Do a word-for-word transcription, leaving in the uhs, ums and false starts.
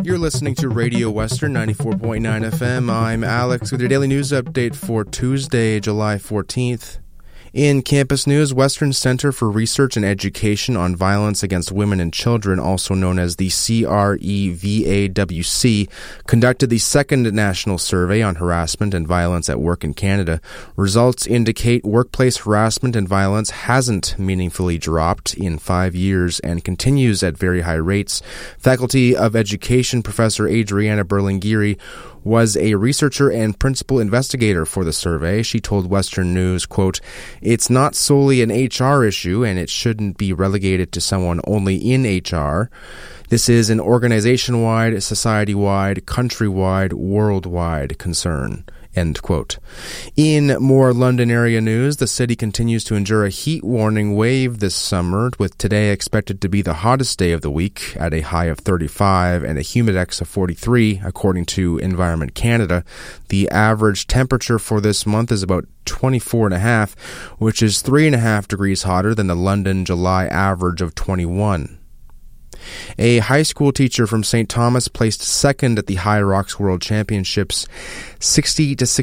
You're listening to Radio Western ninety-four point nine F M. I'm Alex with your daily news update for Tuesday, July fourteenth. In campus news, Western Center for Research and Education on Violence Against Women and Children, also known as the C R E V A W C, conducted the second national survey on harassment and violence at work in Canada. Results indicate workplace harassment and violence hasn't meaningfully dropped in five years and continues at very high rates. Faculty of Education Professor Adriana Berlinghieri was a researcher and principal investigator for the survey. She told Western News, quote, "It's not solely an H R issue, and it shouldn't be relegated to someone only in H R. This is an organization-wide, society-wide, country-wide, worldwide concern." End quote. In more London area news, the city continues to endure a heat warning wave this summer, with today expected to be the hottest day of the week at a high of thirty-five and a humidex of forty-three, according to Environment Canada. The average temperature for this month is about twenty-four and a half, which is three and a half degrees hotter than the London July average of twenty-one. A high school teacher from Saint Thomas placed second at the High Rocks World Championships, sixty to